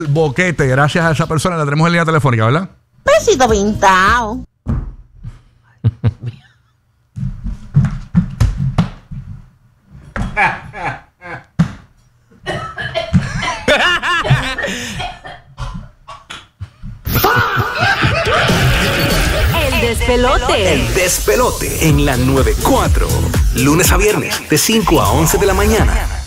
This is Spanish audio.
boquete, gracias a esa persona, la tenemos en línea telefónica, ¿verdad? Besito pintado. El despelote. El despelote en la 94. Lunes a viernes de 5 a 11 de la mañana.